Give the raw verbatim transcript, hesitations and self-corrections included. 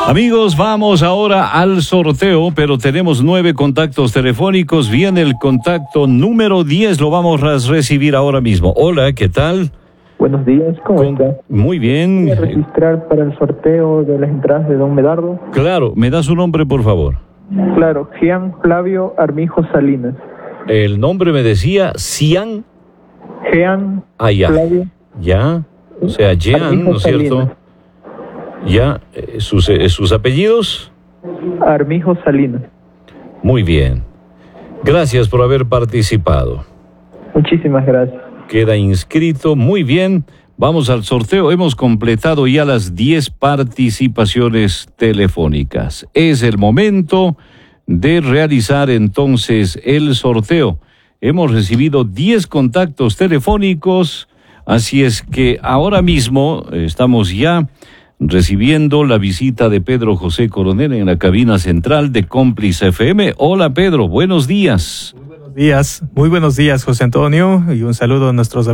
Amigos, vamos ahora al sorteo, pero tenemos nueve contactos telefónicos. Viene el contacto número diez, lo vamos a recibir ahora mismo. Hola, ¿qué tal? Buenos días, ¿cómo Con... está? Muy bien. Voy a registrar para el sorteo de las entradas de Don Medardo. Claro, ¿me da su nombre, por favor? Claro, Jean Flavio Armijo Salinas. El nombre me decía Cian. Jean Ah, ya. Flavio. Ya, o sea, Jean, Armijo ¿no es cierto? Salinas. Ya, eh, sus, eh, sus apellidos. Armijo Salinas. Muy bien. Gracias por haber participado. Muchísimas gracias. Queda inscrito. Muy bien. Vamos al sorteo. Hemos completado ya las diez participaciones telefónicas. Es el momento de realizar entonces el sorteo. Hemos recibido diez contactos telefónicos, así es que ahora mismo estamos ya recibiendo la visita de Pedro José Coronel en la cabina central de Cómplice F M. Hola Pedro, buenos días. Muy buenos días, muy buenos días José Antonio, y un saludo a nuestros amigos.